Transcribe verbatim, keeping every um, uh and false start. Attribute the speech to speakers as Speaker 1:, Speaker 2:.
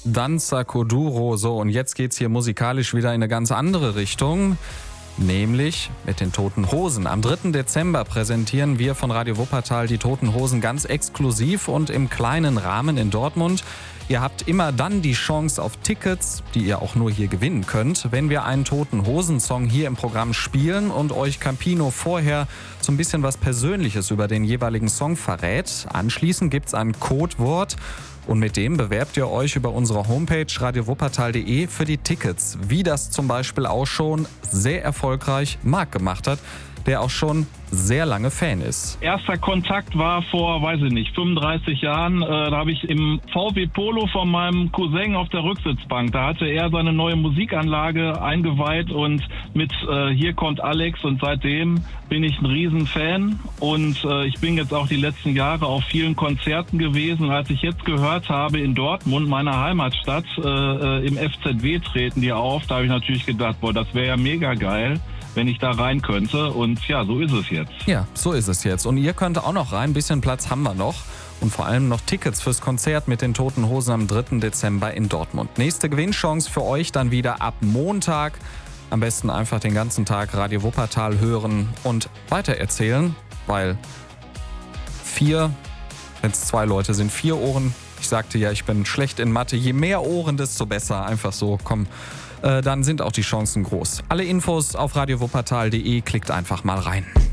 Speaker 1: Danza Kuduro. So, und jetzt geht's hier musikalisch wieder in eine ganz andere Richtung. Nämlich mit den Toten Hosen. Am dritten Dezember präsentieren wir von Radio Wuppertal die Toten Hosen ganz exklusiv und im kleinen Rahmen in Dortmund. Ihr habt immer dann die Chance auf Tickets, die ihr auch nur hier gewinnen könnt, wenn wir einen Toten Hosen-Song hier im Programm spielen und euch Campino vorher so ein bisschen was Persönliches über den jeweiligen Song verrät. Anschließend gibt's ein Codewort. Und mit dem bewerbt ihr euch über unsere Homepage radio wuppertal punkt de für die Tickets. Wie das zum Beispiel auch schon sehr erfolgreich Marc gemacht hat, der auch schon sehr lange Fan ist.
Speaker 2: Erster Kontakt war vor, weiß ich nicht, fünfunddreißig Jahren. Äh, da habe ich im V W Polo von meinem Cousin auf der Rücksitzbank, da hatte er seine neue Musikanlage eingeweiht und mit äh, Hier kommt Alex, und seitdem bin ich ein Riesenfan und äh, ich bin jetzt auch die letzten Jahre auf vielen Konzerten gewesen. Als ich jetzt gehört habe, in Dortmund, meiner Heimatstadt, äh, im F Z W treten die auf, da habe ich natürlich gedacht, boah, das wäre ja mega geil, wenn ich da rein könnte. Und ja, so ist es jetzt.
Speaker 1: Ja, so ist es jetzt. Und ihr könnt auch noch rein. Ein bisschen Platz haben wir noch. Und vor allem noch Tickets fürs Konzert mit den Toten Hosen am dritten Dezember in Dortmund. Nächste Gewinnchance für euch dann wieder ab Montag. Am besten einfach den ganzen Tag Radio Wuppertal hören und weitererzählen, weil vier, wenn es zwei Leute sind, vier Ohren. Ich sagte ja, ich bin schlecht in Mathe. Je mehr Ohren, desto besser. Einfach so, komm. Dann sind auch die Chancen groß. Alle Infos auf radio wuppertal punkt de, klickt einfach mal rein.